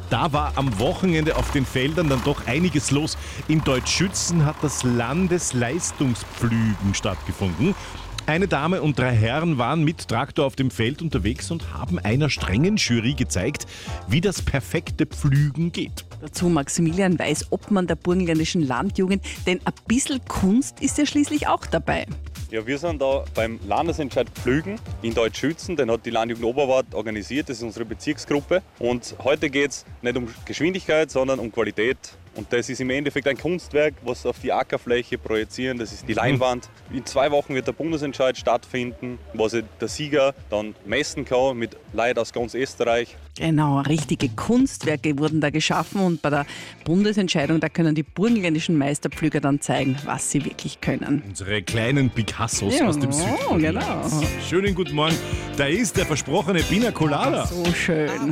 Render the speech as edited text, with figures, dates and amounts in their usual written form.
Da war am Wochenende auf den Feldern dann doch einiges los. In Deutschschützen hat das Landesleistungspflügen stattgefunden. Eine Dame und 3 Herren waren mit Traktor auf dem Feld unterwegs und haben einer strengen Jury gezeigt, wie das perfekte Pflügen geht. Dazu Maximilian Weiß, Obmann der burgenländischen Landjugend, denn ein bisschen Kunst ist ja schließlich auch dabei. Ja, wir sind da beim Landesentscheid Pflügen in Deutschschützen. Den hat die Landjugend Oberwart organisiert, das ist unsere Bezirksgruppe. Und heute geht es nicht um Geschwindigkeit, sondern um Qualität. Und das ist im Endeffekt ein Kunstwerk, was auf die Ackerfläche projizieren, das ist die Leinwand. In 2 Wochen wird der Bundesentscheid stattfinden, wo sich der Sieger dann messen kann mit Leuten aus ganz Österreich. Genau, richtige Kunstwerke wurden da geschaffen und bei der Bundesentscheidung, da können die burgenländischen Meisterpflüger dann zeigen, was sie wirklich können. Unsere kleinen Picassos Ja, aus dem Süden. genau. Schönen guten Morgen. Da ist der versprochene Pina Colada. So schön.